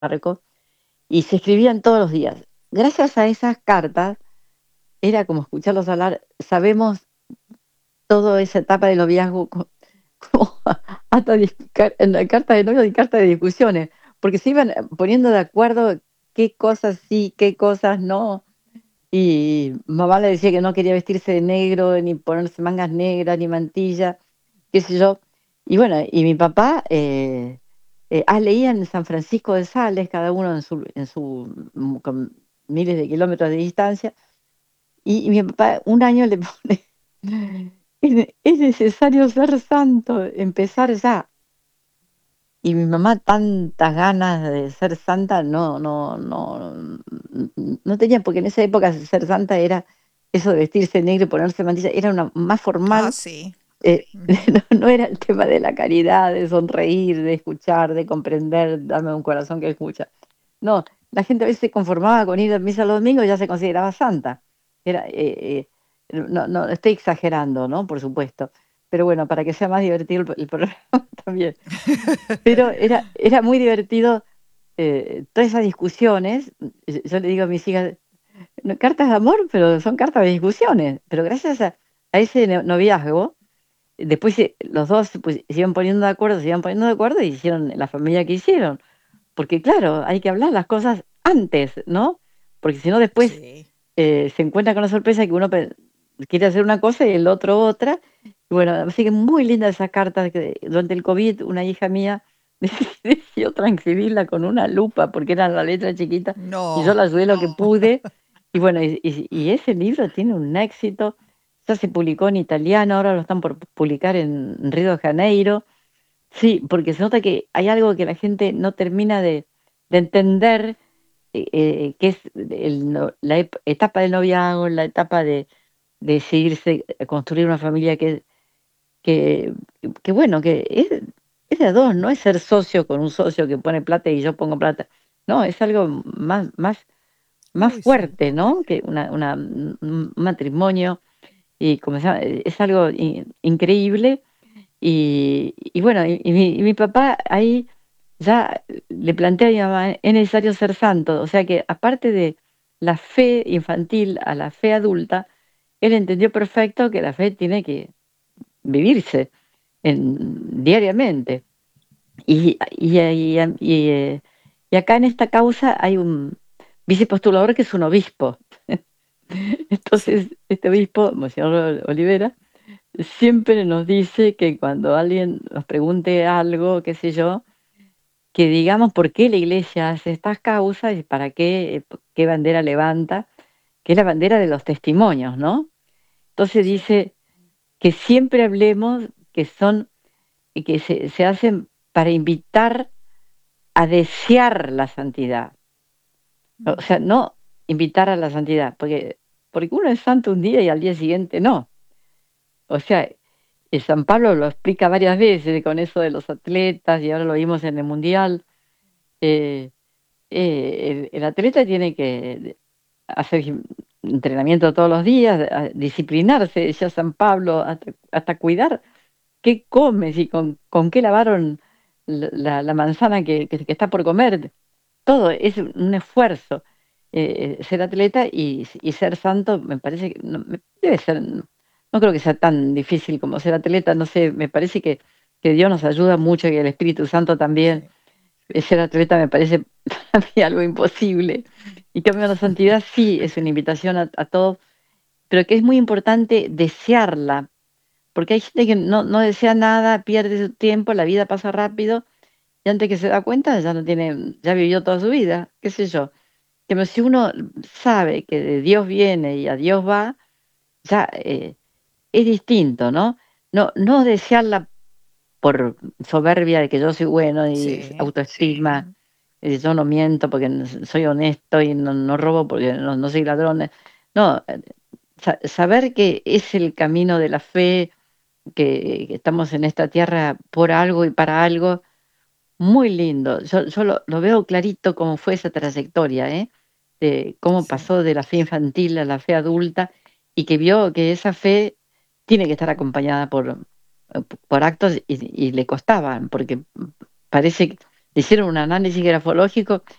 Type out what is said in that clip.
barco, y se escribían todos los días. Gracias a esas cartas, era como escucharlos hablar, sabemos toda esa etapa del noviazgo, como hasta en la carta de novio y carta de discusiones, porque se iban poniendo de acuerdo qué cosas sí, qué cosas no. Y mamá le decía que no quería vestirse de negro, ni ponerse mangas negras, ni mantilla, qué sé yo. Y bueno, y mi papá leían en San Francisco de Sales, cada uno con miles de kilómetros de distancia, y mi papá un año le pone, es necesario ser santo, empezar ya. Y mi mamá tantas ganas de ser santa no tenía, porque en esa época ser santa era eso de vestirse de negro y ponerse mantilla, era una más Ah, formal, sí. Ujú. no era el tema de la caridad, de sonreír, de escuchar, de comprender, darme un corazón que escucha. No, la gente a veces se conformaba con ir a misa los domingos y ya se consideraba santa. Era, no, estoy exagerando, ¿no? Por supuesto. Pero bueno, para que sea más divertido el programa también. Pero era muy divertido, todas esas discusiones. Yo le digo a mis hijas, no, cartas de amor, pero son cartas de discusiones. Pero gracias a ese noviazgo, después los dos pues, se iban poniendo de acuerdo, se iban poniendo de acuerdo y hicieron la familia que hicieron. Porque claro, hay que hablar las cosas antes, ¿no? Porque si no después Sí. se encuentra con la sorpresa que uno quiere hacer una cosa y el otro otra. Y bueno, así que muy linda esa carta que durante el COVID una hija mía decidió transcribirla con una lupa porque era la letra chiquita y yo No. la ayudé lo que pude. Y bueno, y ese libro tiene un éxito. Ya se publicó en italiano, ahora lo están por publicar en Río de Janeiro. Sí, porque se nota que hay algo que la gente no termina de entender, que es etapa del noviazgo, la etapa de decidirse a construir una familia que, que bueno, que es de a dos, no es ser socio con un socio que pone plata y yo pongo plata. No, es algo más Uy, sí. fuerte, ¿no? Que un matrimonio, y como se llama, es algo increíble. Y bueno, y mi papá ahí ya le plantea a mi mamá, es necesario ser santo. O sea que aparte de la fe infantil a la fe adulta, él entendió perfecto que la fe tiene que vivirse diariamente. Y acá en esta causa hay un vicepostulador que es un obispo. Sí. Entonces, este obispo, Monseñor Olivera, siempre nos dice que cuando alguien nos pregunte algo, qué sé yo, que digamos por qué la iglesia hace estas causas y para qué, qué bandera levanta, que es la bandera de los testimonios, ¿no? Entonces Sí. dice que siempre hablemos que son, y que se hacen para invitar a desear la santidad. O sea, Ujú. no invitar a la santidad, porque uno es santo un día y al día siguiente no. O sea, San Pablo lo explica varias veces con eso de los atletas y ahora lo vimos en el Mundial. eh, el atleta tiene que hacer entrenamiento todos los días, disciplinarse, decía San Pablo, hasta cuidar qué comes y con qué lavaron la manzana que está por comer. Todo es un esfuerzo. Ser atleta y ser santo me parece que debe ser, no creo que sea tan difícil como ser atleta, no sé, me parece que Dios nos ayuda mucho y el Espíritu Santo también. Sí. Ser atleta me parece para mí algo imposible. Y cambio la santidad sí es una invitación a todos, pero que es muy importante desearla, porque hay gente que no desea nada, pierde su tiempo, la vida pasa rápido, y antes que se da cuenta ya no tiene, ya vivió toda su vida, qué sé yo. Pero si uno sabe que de Dios viene y a Dios va, ya es distinto, ¿no? No desearla por soberbia de que yo soy bueno y Sí. autoestima, yo no miento porque soy honesto y no robo porque no soy ladrón. No, saber que es el camino de la fe, que estamos en esta tierra por algo y para algo, muy lindo. Yo lo veo clarito cómo fue esa trayectoria, ¿eh? De cómo Sí. pasó de la fe infantil a la fe adulta y que vio que esa fe tiene que estar acompañada por actos y le costaban, porque parece hicieron un análisis grafológico